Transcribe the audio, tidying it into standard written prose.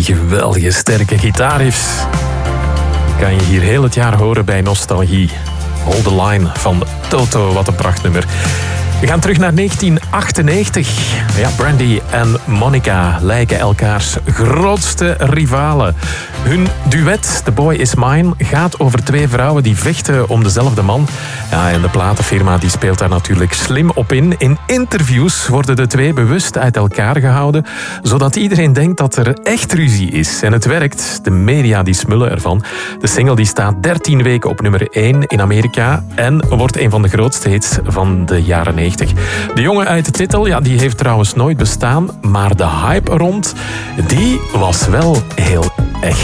die geweldige sterke gitaarriffs kan je hier heel het jaar horen bij Nostalgie. Hold the Line van Toto, wat een prachtnummer. We gaan terug naar 1998. Ja, Brandy en Monica lijken elkaars grootste rivalen. Hun duet, The Boy Is Mine, gaat over twee vrouwen die vechten om dezelfde man. Ja, en de platenfirma die speelt daar natuurlijk slim op in. In interviews worden de twee bewust uit elkaar gehouden, zodat iedereen denkt dat er echt ruzie is. En het werkt. De media die smullen ervan. De single die staat 13 weken op nummer 1 in Amerika en wordt een van de grootste hits van de jaren 90. De jongen uit de titel, ja, die heeft trouwens nooit bestaan, maar de hype rond, die was wel heel echt.